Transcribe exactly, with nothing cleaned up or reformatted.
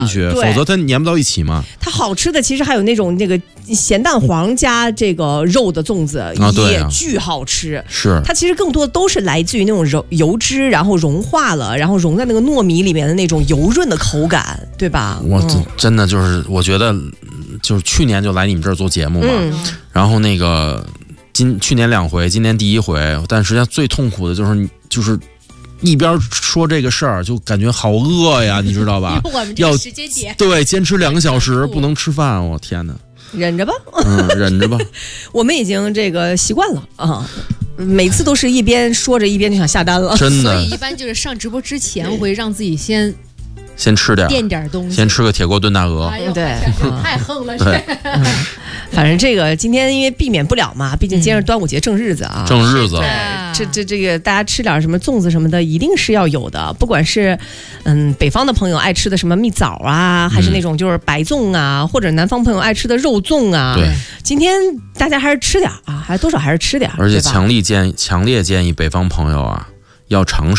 去，否则它粘不到一起嘛。 它好吃的其实还有那种那个咸蛋黄加这个肉的粽子， 啊、 也巨好吃。 是它其实更多的都是来自于那种油油脂，然后融化了，然后融在那个糯米里面的那种油润的口感，对吧？ 我、 嗯、 真的就是我觉得，就是去年就来你们这儿做节目嘛， 嗯、 然后那个今去年两回，今年第一回，但实际上最痛苦的就是就是一边说这个事儿，就感觉好饿呀，你知道吧？ 我们这个时间点对，坚持两个小时不能吃饭，我天哪！ 忍着吧， 嗯，忍着吧。 我们已经这个习惯了啊，每次都是一边说着一边就想下单了， 真的。 所以一般就是上直播之前会让自己先。 先吃点垫点东西， 先吃个铁锅炖大鹅。 哎呦对， 太横了。 对， 反正这个今天因为避免不了嘛，毕竟今天是端午节正日子啊， 正日子。 对，这这这个大家吃点什么粽子什么的，一定是要有的。不管是嗯北方的朋友爱吃的什么蜜枣啊，还是那种就是白粽啊，或者南方朋友爱吃的肉粽啊， 对， 今天大家还是吃点啊，还多少还是吃点。 而且强力建强烈建议北方朋友啊，要尝试。